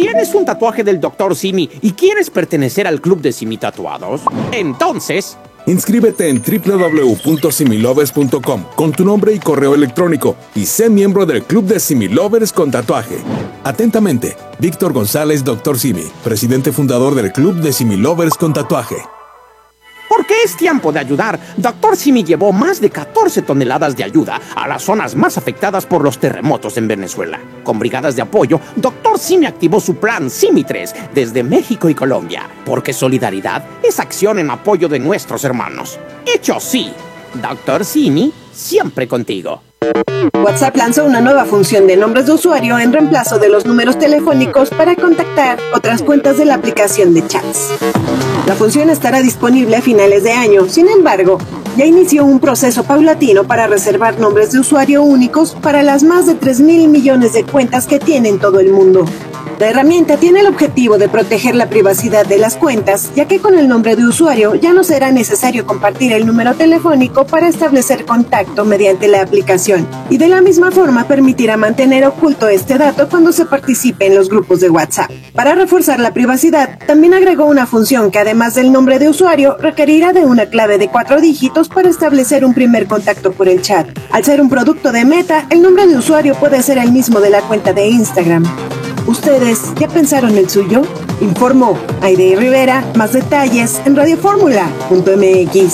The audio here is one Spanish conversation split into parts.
¿Tienes un tatuaje del Dr. Simi y quieres pertenecer al club de Simi Tatuados? Entonces, inscríbete en www.similovers.com con tu nombre y correo electrónico y sé miembro del club de Similovers con tatuaje. Atentamente, Víctor González, Dr. Simi, presidente fundador del club de Similovers con tatuaje. Porque es tiempo de ayudar, Dr. Simi llevó más de 14 toneladas de ayuda a las zonas más afectadas por los terremotos en Venezuela. Con brigadas de apoyo, Dr. Simi activó su plan Simi 3 desde México y Colombia. Porque solidaridad es acción en apoyo de nuestros hermanos. Hecho sí, Dr. Simi, siempre contigo. WhatsApp lanzó una nueva función de nombres de usuario en reemplazo de los números telefónicos para contactar otras cuentas de la aplicación de chats. La función estará disponible a finales de año, sin embargo, ya inició un proceso paulatino para reservar nombres de usuario únicos para las más de 3.000 millones de cuentas que tiene en todo el mundo. La herramienta tiene el objetivo de proteger la privacidad de las cuentas, ya que con el nombre de usuario ya no será necesario compartir el número telefónico para establecer contacto mediante la aplicación, y de la misma forma permitirá mantener oculto este dato cuando se participe en los grupos de WhatsApp. Para reforzar la privacidad, también agregó una función que además del nombre de usuario, requerirá de una clave de 4 dígitos para establecer un primer contacto por el chat. Al ser un producto de Meta, el nombre de usuario puede ser el mismo de la cuenta de Instagram. ¿Ustedes ya pensaron el suyo? Informó Aide Rivera. Más detalles en radioformula.mx.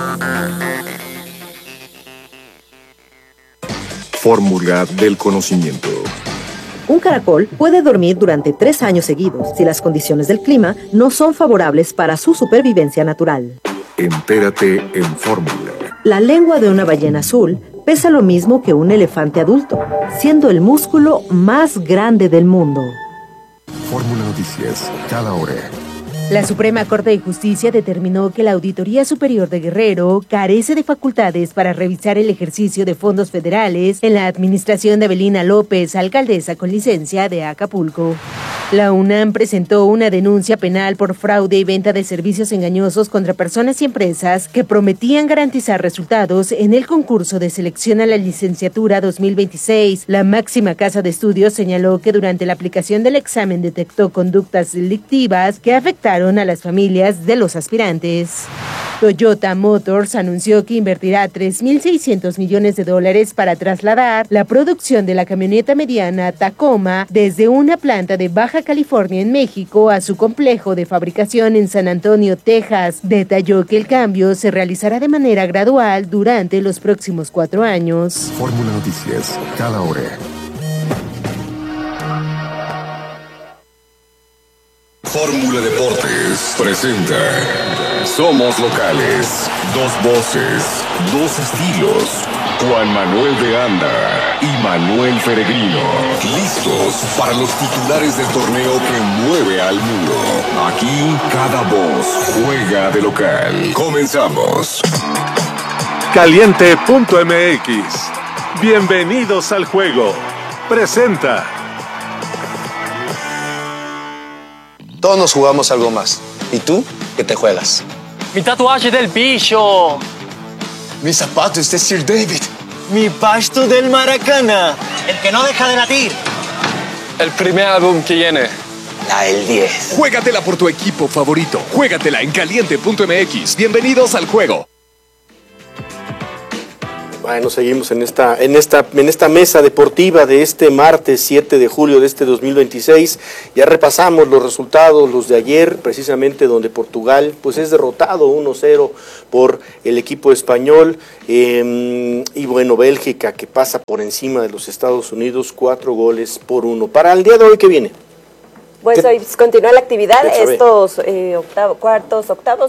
Fórmula del conocimiento. Un caracol puede dormir durante 3 años seguidos si las condiciones del clima no son favorables para su supervivencia natural. Entérate en Fórmula. La lengua de una ballena azul pesa lo mismo que un elefante adulto, siendo el músculo más grande del mundo. Fórmula Noticias, cada hora. La Suprema Corte de Justicia determinó que la Auditoría Superior de Guerrero carece de facultades para revisar el ejercicio de fondos federales en la administración de Avelina López, alcaldesa con licencia de Acapulco. La UNAM presentó una denuncia penal por fraude y venta de servicios engañosos contra personas y empresas que prometían garantizar resultados en el concurso de selección a la licenciatura 2026. La máxima casa de estudios señaló que durante la aplicación del examen detectó conductas delictivas que afectaron a las familias de los aspirantes. Toyota Motors anunció que invertirá $3.600 millones para trasladar la producción de la camioneta mediana Tacoma desde una planta de Baja California en México a su complejo de fabricación en San Antonio, Texas. Detalló que el cambio se realizará de manera gradual durante los próximos 4 años. Fórmula Noticias, cada hora. Fórmula Deportes presenta Somos Locales. 2 voces, 2 estilos. Juan Manuel de Anda y Manuel Peregrino. Listos para los titulares del torneo que mueve al mundo. Aquí cada voz juega de local. Comenzamos. Caliente.mx. Bienvenidos al juego. Presenta. Todos nos jugamos algo más. ¿Y tú? ¿Qué te juegas? Mi tatuaje del bicho. Mis zapatos de Sir David. Mi pasto del Maracana. El que no deja de latir. El primer álbum que viene. La del 10. Juégatela por tu equipo favorito. Juégatela en Caliente.mx. Bienvenidos al juego. Bueno, seguimos en esta mesa deportiva de este martes 7 de julio de este 2026. Ya repasamos los resultados, los de ayer, precisamente donde Portugal pues es derrotado 1-0 por el equipo español. Y bueno, Bélgica que pasa por encima de los Estados Unidos 4-1. Para el día de hoy, ¿qué viene? Pues hoy continúa la actividad, estos octavos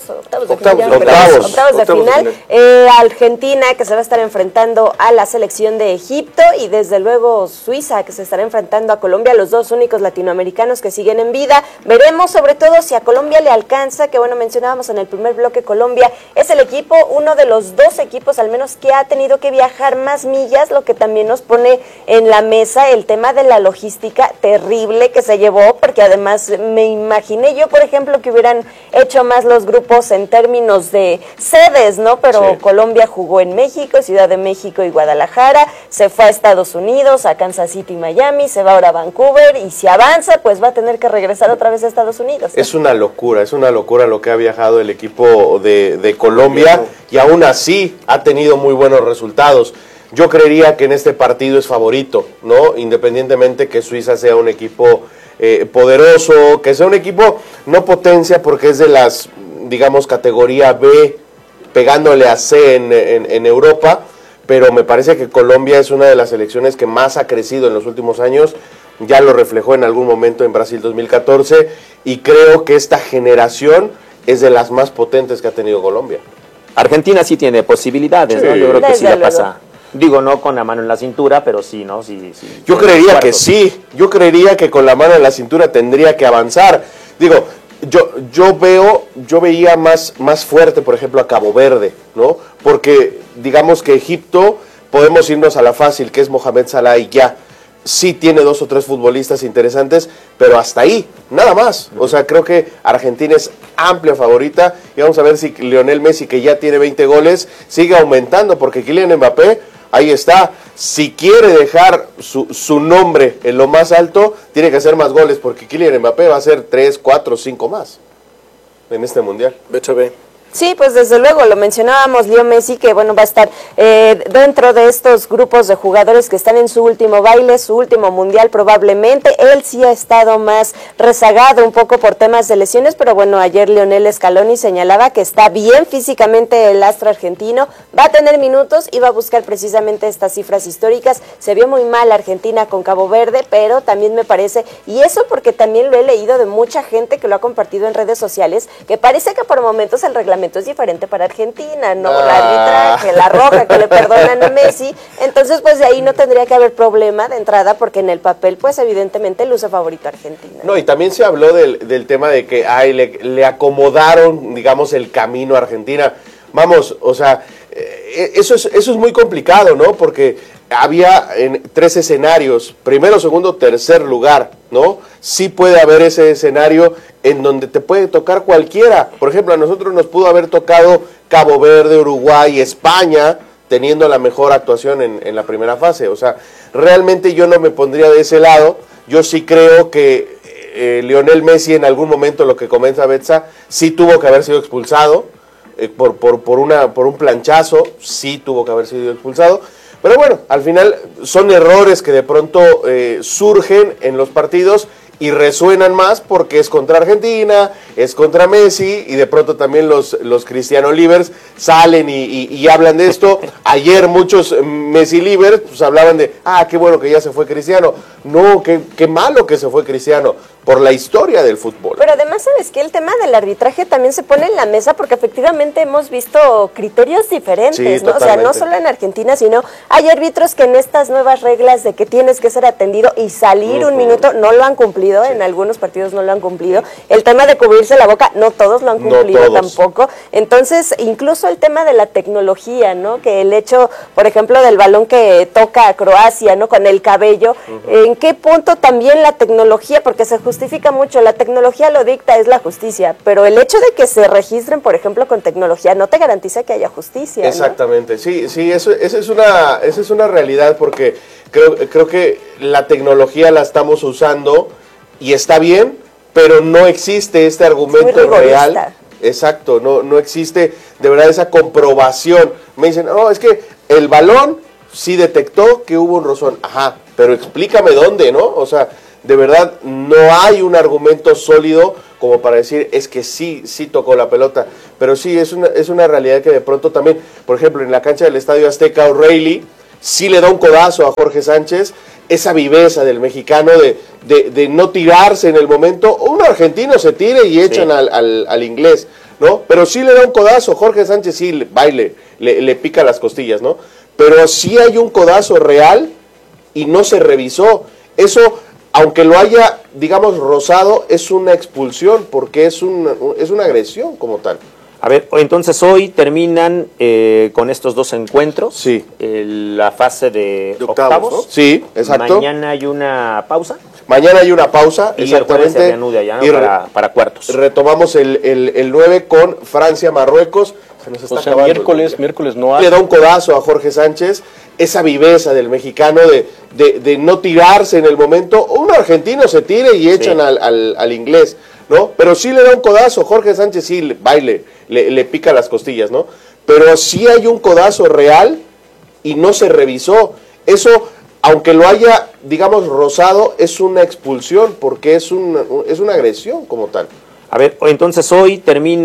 de final. Argentina que se va a estar enfrentando a la selección de Egipto y desde luego Suiza que se estará enfrentando a Colombia, los dos únicos latinoamericanos que siguen en vida. Veremos sobre todo si a Colombia le alcanza, que bueno, mencionábamos en el primer bloque, Colombia es el equipo, uno de los 2 equipos al menos que ha tenido que viajar más millas, lo que también nos pone en la mesa el tema de la logística terrible que se llevó, porque además me imaginé yo, por ejemplo, que hubieran hecho más los grupos en términos de sedes, ¿no? Pero sí. Colombia jugó en México, Ciudad de México y Guadalajara, se fue a Estados Unidos, a Kansas City y Miami, se va ahora a Vancouver, y si avanza, pues va a tener que regresar otra vez a Estados Unidos, ¿no? Es una locura lo que ha viajado el equipo de Colombia, y aún así ha tenido muy buenos resultados. Yo creería que en este partido es favorito, ¿no? Independientemente que Suiza sea un equipo poderoso, que sea un equipo no potencia porque es de las, digamos, categoría B, pegándole a C en Europa, pero me parece que Colombia es una de las selecciones que más ha crecido en los últimos años, ya lo reflejó en algún momento en Brasil 2014, y creo que esta generación es de las más potentes que ha tenido Colombia. Argentina sí tiene posibilidades, sí, ¿no? Yo creo que sí la pasa. Digo, no con la mano en la cintura, pero sí, ¿no? Sí, yo creería que sí. Yo creería que con la mano en la cintura tendría que avanzar. Digo, yo veía más fuerte, por ejemplo, a Cabo Verde, ¿no? Porque digamos que Egipto, podemos irnos a la fácil, que es Mohamed Salah y ya. Sí tiene 2 o 3 futbolistas interesantes, pero hasta ahí, nada más. O sea, creo que Argentina es amplia favorita, y vamos a ver si Lionel Messi, que ya tiene 20 goles, sigue aumentando, porque Kylian Mbappé, ahí está. Si quiere dejar su nombre en lo más alto, tiene que hacer más goles, porque Kylian Mbappé va a hacer 3, 4, 5 más en este mundial. Sí, pues desde luego, lo mencionábamos, Leo Messi, que bueno, va a estar dentro de estos grupos de jugadores que están en su último baile, su último mundial probablemente. Él sí ha estado más rezagado un poco por temas de lesiones, pero bueno, ayer Lionel Scaloni señalaba que está bien físicamente el astro argentino, va a tener minutos y va a buscar precisamente estas cifras históricas. Se vio muy mal Argentina con Cabo Verde, pero también me parece, y eso porque también lo he leído de mucha gente que lo ha compartido en redes sociales, que parece que por momentos el reglamento es diferente para Argentina, ¿no? La arbitraje, la roja que le perdonan a Messi, entonces pues de ahí no tendría que haber problema de entrada, porque en el papel pues evidentemente luce favorito a Argentina. No, y también se habló del tema de que le acomodaron, digamos, el camino a Argentina. Vamos, o sea, eso es muy complicado, ¿no? Porque había 3 escenarios, primero, segundo, tercer lugar, ¿no? Sí puede haber ese escenario en donde te puede tocar cualquiera. Por ejemplo, a nosotros nos pudo haber tocado Cabo Verde, Uruguay, España, teniendo la mejor actuación en la primera fase. O sea, realmente yo no me pondría de ese lado. Yo sí creo que Lionel Messi en algún momento, lo que comenta Betsa, sí tuvo que haber sido expulsado por un planchazo, sí tuvo que haber sido expulsado. Pero bueno, al final son errores que de pronto surgen en los partidos y resuenan más porque es contra Argentina, es contra Messi, y de pronto también los Cristiano Livers salen y hablan de esto. Ayer muchos Messi Livers pues hablaban de, qué bueno que ya se fue Cristiano. No, qué malo que se fue Cristiano, por la historia del fútbol. Pero además, ¿sabes qué? El tema del arbitraje también se pone en la mesa, porque efectivamente hemos visto criterios diferentes, sí, ¿no? O sea, no solo en Argentina, sino hay árbitros que en estas nuevas reglas de que tienes que ser atendido y salir un minuto, no lo han cumplido, en algunos partidos no lo han cumplido. El tema de cubrirse la boca, no todos lo han cumplido tampoco. Entonces, incluso el tema de la tecnología, ¿no? Que el hecho, por ejemplo, del balón que toca a Croacia, ¿no? Con el cabello, ¿en qué punto también la tecnología, porque se justifica mucho, la tecnología lo dicta, es la justicia, pero el hecho de que se registren, por ejemplo, con tecnología, no te garantiza que haya justicia, exactamente, ¿no? Sí, esa es una realidad, porque creo que la tecnología la estamos usando y está bien, pero no existe este argumento real. Exacto, no existe de verdad esa comprobación. Me dicen, es que el balón sí detectó que hubo un rozón. Ajá, pero explícame dónde, ¿no? O sea, de verdad no hay un argumento sólido como para decir, es que sí tocó la pelota. Pero sí, es una realidad que de pronto también, por ejemplo, en la cancha del Estadio Azteca, O'Reilly sí le da un codazo a Jorge Sánchez, esa viveza del mexicano de no tirarse en el momento. Un argentino se tire y echan al inglés, ¿no? Pero sí le da un codazo, Jorge Sánchez sí le pica las costillas, ¿no? Pero sí hay un codazo real y no se revisó. Eso, aunque lo haya, digamos, rozado, es una expulsión, porque es una agresión como tal. A ver, entonces hoy terminan con estos dos encuentros. Sí. La fase de octavos, ¿no? Sí, exacto. Mañana hay una pausa. Mañana hay una pausa, y exactamente. Se reanuda ya, ¿no? para cuartos. Retomamos el 9 con Francia-Marruecos. Se nos está acabando. Miércoles no hay. Le da un codazo a Jorge Sánchez, esa viveza del mexicano de no tirarse en el momento. Un argentino se tire y echan al inglés, ¿no? Pero sí le da un codazo. Jorge Sánchez sí le pica las costillas, ¿no? Pero sí hay un codazo real y no se revisó. Eso, aunque lo haya, digamos, rozado, es una expulsión porque es una agresión como tal. A ver, entonces hoy termina